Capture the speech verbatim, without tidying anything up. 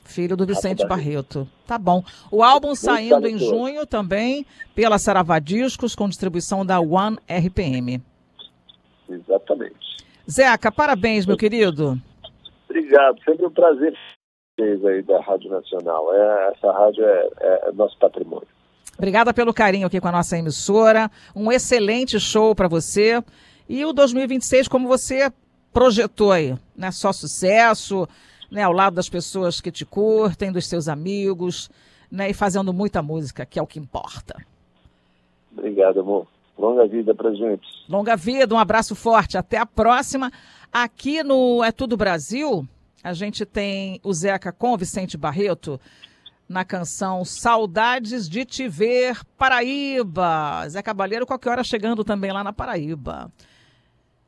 Filho do Vicente Barreto. Tá bom. O álbum muito saindo talentoso. Em junho também pela Saravá Discos, com distribuição da One R P M. Exatamente. Zeca, parabéns, meu querido. Obrigado, sempre um prazer aí da Rádio Nacional. É, essa rádio é, é nosso patrimônio. Obrigada pelo carinho aqui com a nossa emissora. Um excelente show para você. E o dois mil e vinte e seis, como você projetou aí, né? Só sucesso, né? Ao lado das pessoas que te curtem, dos seus amigos, né? E fazendo muita música, que é o que importa. Obrigado, amor. Longa vida pra gente. Longa vida, um abraço forte. Até a próxima. Aqui no É Tudo Brasil, a gente tem o Zeca com o Vicente Barreto na canção Saudades de Te Ver, Paraíba. Zé Cabaleiro, qualquer hora chegando também lá na Paraíba.